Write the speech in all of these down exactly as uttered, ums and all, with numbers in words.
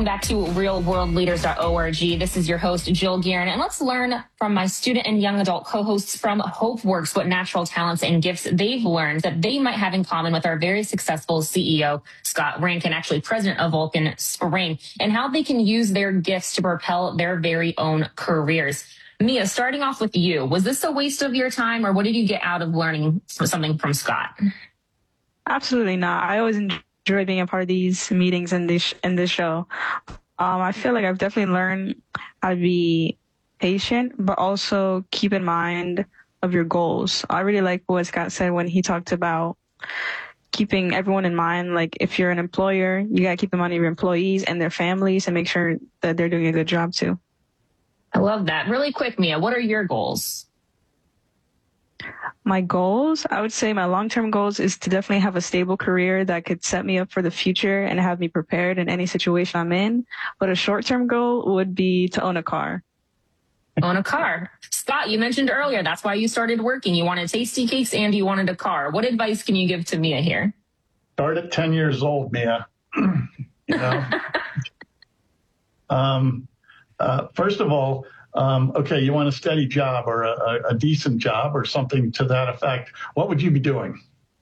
Welcome back to real world leaders dot org. This is your host, Jill Guerin, and let's learn from my student and young adult co-hosts from HopeWorks what natural talents and gifts they've learned that they might have in common with our very successful C E O, Scott Rankin, actually president of Vulcan Spring, and how they can use their gifts to propel their very own careers. Mia, starting off with you, was this a waste of your time, or what did you get out of learning something from Scott? Absolutely not. I always enjoy being a part of these meetings and this in this show. Um, I feel like I've definitely learned how to be patient, but also keep in mind of your goals. I really like what Scott said when he talked about keeping everyone in mind. Like if you're an employer, you got to keep in mind of your employees and their families and make sure that they're doing a good job too. I love that. Really quick, Mia, what are your goals? My goals, I would say my long-term goals is to definitely have a stable career that could set me up for the future and have me prepared in any situation I'm in. But a short-term goal would be to own a car. Own a car. Scott, you mentioned earlier that's why you started working. You wanted tasty cakes and you wanted a car. What advice can you give to Mia here? Start at ten years old, Mia. you know. um, uh, first of all, Um, okay, you want a steady job or a, a decent job or something to that effect. What would you be doing?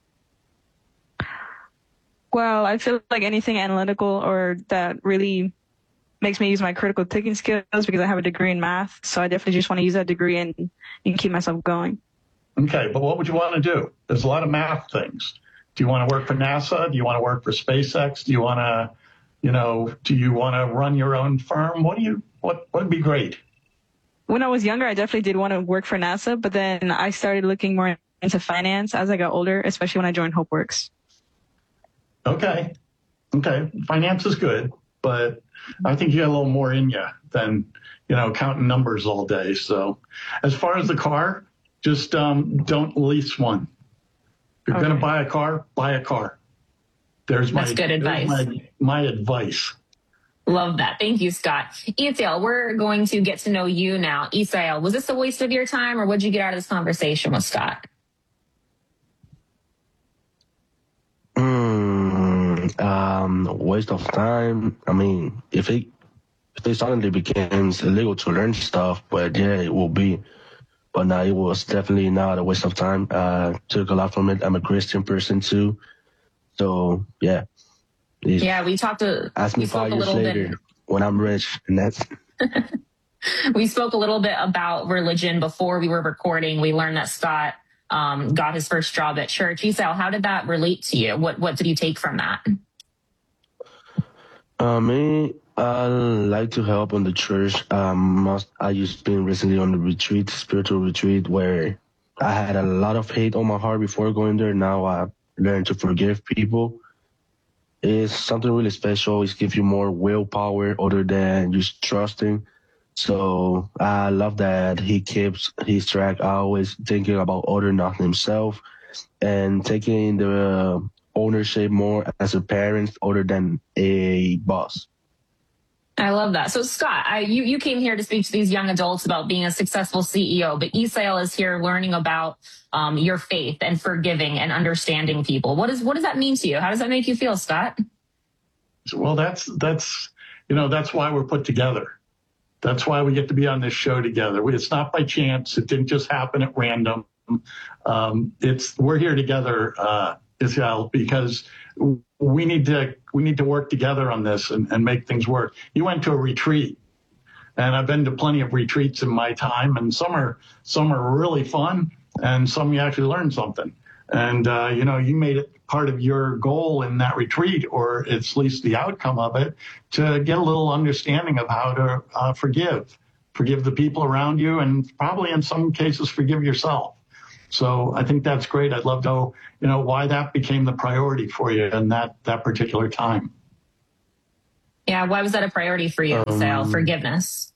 Well, I feel like anything analytical or that really makes me use my critical thinking skills because I have a degree in math. So I definitely just want to use that degree and, and keep myself going. Okay, but what would you want to do? There's a lot of math things. Do you want to work for NASA? Do you want to work for SpaceX? Do you want to, you know, do you want to run your own firm? What do you, what would be great? When I was younger, I definitely did want to work for NASA, but then I started looking more into finance as I got older, especially when I joined HopeWorks. Okay. Okay. Finance is good, but I think you got a little more in you than, you know, counting numbers all day. So as far as the car, just um, don't lease one. If you're okay. going to buy a car, buy a car. There's my, That's good advice. My, my advice. Love that. Thank you, Scott. Isael, we're going to get to know you now. Isael, was this a waste of your time or what did you get out of this conversation with Scott? Mm, um, waste of time. I mean, if it, if it suddenly becomes illegal to learn stuff, but yeah, it will be. But no, it was definitely not a waste of time. Uh, took a lot from it. I'm a Christian person too. So yeah. If yeah, we talked to ask me five years later bit. When I'm rich, and that's. We spoke a little bit about religion before we were recording. We learned that Scott um, got his first job at church. Isael, how did that relate to you? What What did you take from that? Uh, me, I like to help on the church. Um, most, I just been recently on the retreat, spiritual retreat, where I had a lot of hate on my heart before going there. Now I learned to forgive people. It's something really special. It gives you more willpower other than just trusting. So I love that he keeps his track always thinking about other, not himself, and taking the ownership more as a parent other than a boss. I love that. So Scott, I, you, you came here to speak to these young adults about being a successful C E O, but Isael is here learning about um, your faith and forgiving and understanding people. What is what does that mean to you? How does that make you feel, Scott? Well, that's that's you know that's why we're put together. That's why we get to be on this show together. We, it's not by chance. It didn't just happen at random. Um, it's we're here together, uh, Isael, because we need to we need to work together on this and, and make things work. You went to a retreat, and I've been to plenty of retreats in my time, and some are some are really fun, and some you actually learn something. And uh, you know, you made it part of your goal in that retreat, or at least the outcome of it, to get a little understanding of how to uh, forgive, forgive the people around you, and probably in some cases forgive yourself. So I think that's great. I'd love to know, you know, why that became the priority for you in that, that particular time. Yeah, why was that a priority for you, um, Sal, forgiveness?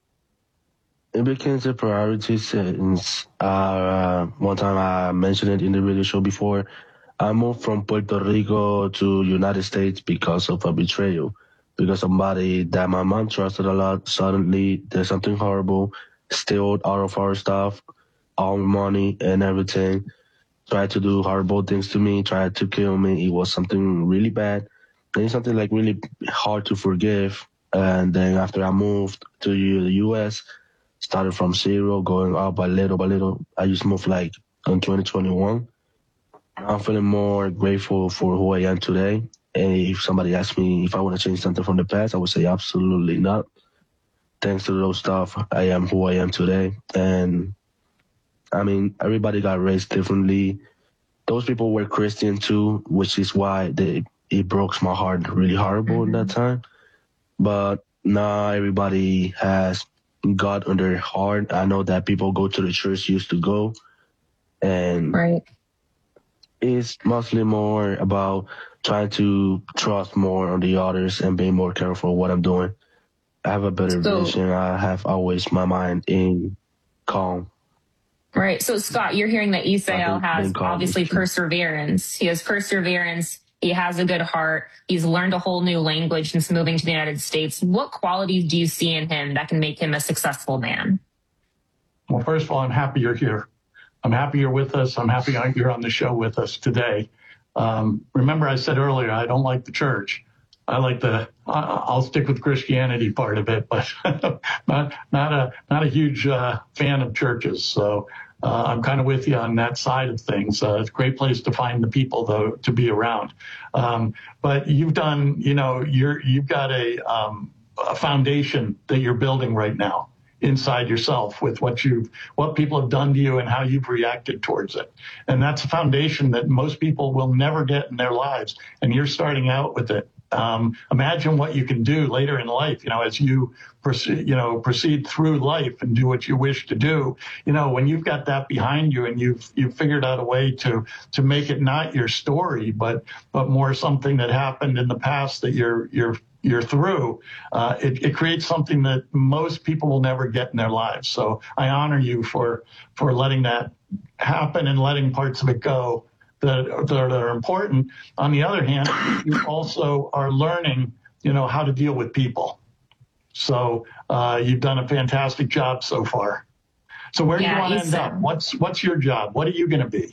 It became a priority since uh, one time I mentioned it in the radio show before. I moved from Puerto Rico to United States because of a betrayal. Because somebody that my mom trusted a lot suddenly did something horrible, stole all of our stuff, all money and everything, tried to do horrible things to me, tried to kill me. It was something really bad. And it's something like really hard to forgive. And then after I moved to the U S, started from zero, going up by little by little. I just moved like in twenty twenty-one. Now I'm feeling more grateful for who I am today. And if somebody asks me if I want to change something from the past, I would say absolutely not. Thanks to those stuff, I am who I am today. And I mean, everybody got raised differently. Those people were Christian too, which is why they, it broke my heart really horrible mm-hmm. in that time. But now everybody has God on their heart. I know that people go to the church used to go. And right. it's mostly more about trying to trust more on the others and being more careful what I'm doing. I have a better so, vision. I have always my mind in calm. Right. So, Scott, you're hearing that Isael has obviously perseverance. He has perseverance. He has a good heart. He's learned a whole new language since moving to the United States. What qualities do you see in him that can make him a successful man? Well, first of all, I'm happy you're here. I'm happy you're with us. I'm happy you're on the show with us today. Um, remember, I said earlier, I don't like the church. I like the, I'll stick with Christianity part of it, but not not a not a huge uh, fan of churches. So uh, I'm kind of with you on that side of things. Uh, it's a great place to find the people, though, to be around. Um, but you've done, you know, you're you've got a, um, a foundation that you're building right now inside yourself with what you've, what people have done to you and how you've reacted towards it. And that's a foundation that most people will never get in their lives. And you're starting out with it. Um, imagine what you can do later in life, you know, as you proceed, you know, proceed through life and do what you wish to do. You know, when you've got that behind you and you've, you've figured out a way to, to make it not your story, but, but more something that happened in the past that you're, you're, you're through, uh, it, it creates something that most people will never get in their lives. So I honor you for, for letting that happen and letting parts of it go that, that are important. On the other hand, you also are learning, you know, how to deal with people. So uh, you've done a fantastic job so far. So where yeah, do you want to end up? What's what's your job? What are you going to be?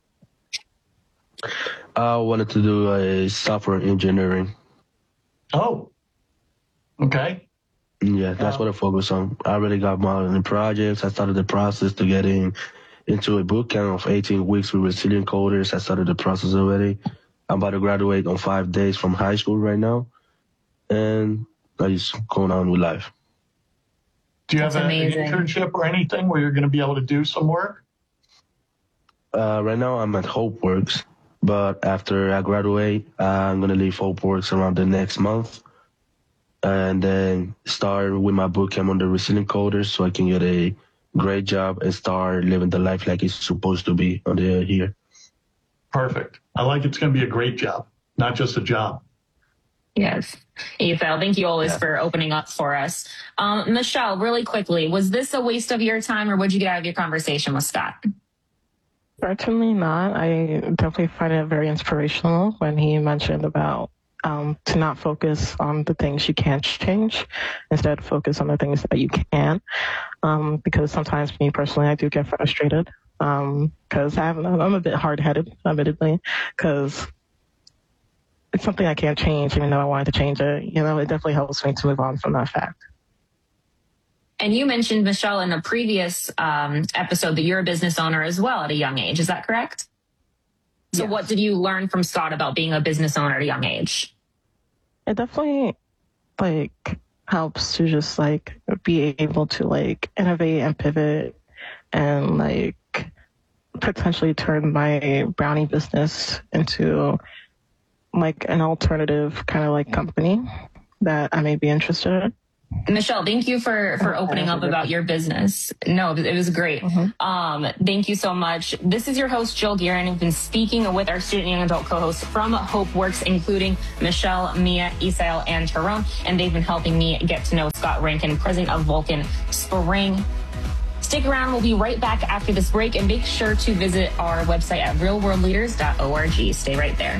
I wanted to do a software engineering. Oh, okay. Yeah, that's uh, what I focus on. I already got modeling projects. I started the process to get in into a boot camp of eighteen weeks with resilient coders. I started the process already. I'm about to graduate on five days from high school right now. And I just going on with life. Do you That's have a, an internship or anything where you're going to be able to do some work? Uh, right now I'm at HopeWorks. But after I graduate, I'm going to leave HopeWorks around the next month. And then start with my boot camp on the resilient coders so I can get a great job and start living the life like it's supposed to be on the here. Perfect. I like it's going to be a great job, not just a job. Yes. Isael, thank you always yeah. for opening up for us. Um, Michelle, really quickly, was this a waste of your time or what did you get out of your conversation with Scott? Certainly not. I definitely find it very inspirational when he mentioned about um, to not focus on the things you can't change, instead focus on the things that you can. Um, because sometimes me personally, I do get frustrated because um, I'm a bit hard-headed, admittedly, because it's something I can't change, even though I wanted to change it. You know, it definitely helps me to move on from that fact. And you mentioned, Michelle, in a previous um, episode that you're a business owner as well at a young age. Is that correct? So yes. What did you learn from Scott about being a business owner at a young age? It definitely, like, helps to just, like, be able to, like, innovate and pivot and, like, potentially turn my brownie business into, like, an alternative kind of, like, company that I may be interested in. Michelle, thank you for, for opening up about your business. No, it was great. Mm-hmm. Um, thank you so much. This is your host, Jill Guerin. I've been speaking with our student and young adult co-hosts from HopeWorks, including Michelle, Mia, Isael, and Tyrone. And they've been helping me get to know Scott Rankin, president of Vulcan Spring. Stick around. We'll be right back after this break. And make sure to visit our website at real world leaders dot org. Stay right there.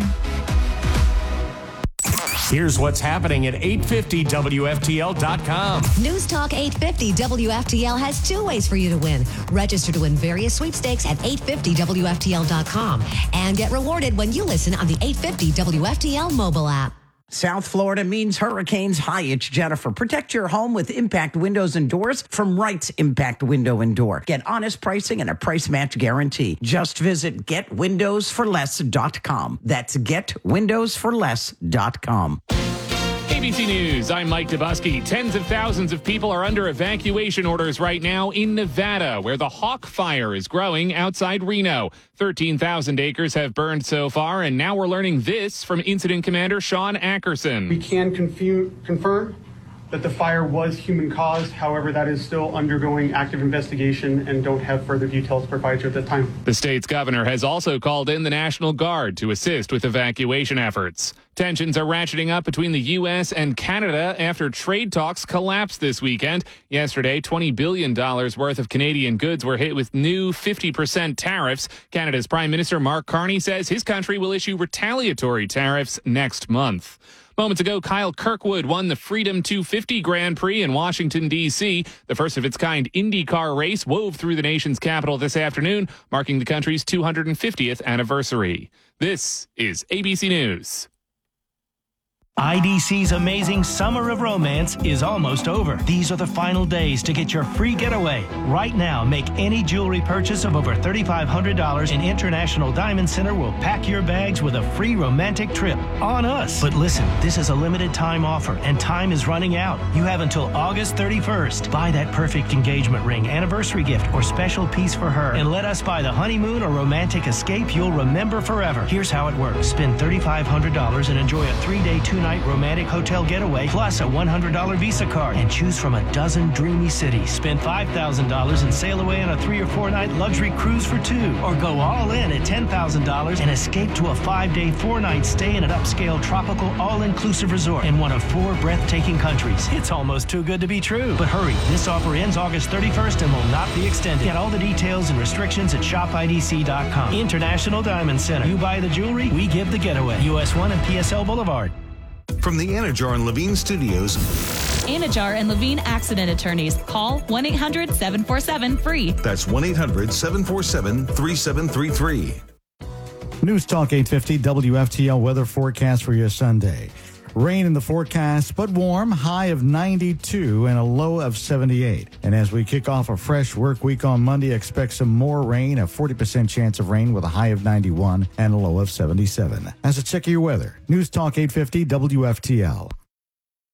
Here's what's happening at eight fifty W F T L dot com. News Talk eight fifty W F T L has two ways for you to win. Register to win various sweepstakes at eight fifty W F T L dot com and get rewarded when you listen on the eight fifty W F T L mobile app. South Florida means hurricanes. Hi, it's Jennifer. Protect your home with Impact Windows and Doors from Wright's Impact Window and Door. Get honest pricing and a price match guarantee. Just visit get windows for less dot com. That's get windows for less dot com. A B C News, I'm Mike Dubusky. Tens of thousands of people are under evacuation orders right now in Nevada, where the Hawk Fire is growing outside Reno. thirteen thousand acres have burned so far, and now we're learning this from Incident Commander Sean Ackerson. We can confu- confirm that the fire was human-caused. However, that is still undergoing active investigation and don't have further details to provide you at this time. The state's governor has also called in the National Guard to assist with evacuation efforts. Tensions are ratcheting up between the U S and Canada after trade talks collapsed this weekend. Yesterday, twenty billion dollars worth of Canadian goods were hit with new fifty percent tariffs. Canada's Prime Minister Mark Carney says his country will issue retaliatory tariffs next month. Moments ago, Kyle Kirkwood won the Freedom two fifty Grand Prix in Washington, D C The first of its kind IndyCar race wove through the nation's capital this afternoon, marking the country's two hundred fiftieth anniversary. This is A B C News. I D C's amazing Summer of Romance is almost over. These are the final days to get your free getaway. Right now, make any jewelry purchase of over three thousand five hundred dollars and International Diamond Center will pack your bags with a free romantic trip on us. But listen, this is a limited time offer and time is running out. You have until August thirty-first. Buy that perfect engagement ring, anniversary gift, or special piece for her and let us buy the honeymoon or romantic escape you'll remember forever. Here's how it works. Spend three thousand five hundred dollars and enjoy a three-day, two-night romantic hotel getaway plus a one hundred dollars Visa card and choose from a dozen dreamy cities. Spend five thousand dollars and sail away on a three or four night luxury cruise for two, or go all in at ten thousand dollars and escape to a five day, four night stay in an upscale tropical all-inclusive resort in one of four breathtaking countries. It's almost too good to be true. But hurry, this offer ends August thirty-first and will not be extended. Get all the details and restrictions at shop I D C dot com. International Diamond Center. You buy the jewelry, we give the getaway. U S one and P S L Boulevard. From the Anajar and Levine Studios. Anajar and Levine Accident Attorneys. Call one eight hundred seven four seven free. That's one eight hundred seven four seven three seven three three. News Talk eight fifty W F T L weather forecast for your Sunday. Rain in the forecast, but warm, high of ninety-two and a low of seventy-eight. And as we kick off a fresh work week on Monday, expect some more rain, a forty percent chance of rain with a high of ninety-one and a low of seventy-seven. That's a check of your weather. News Talk eight fifty W F T L.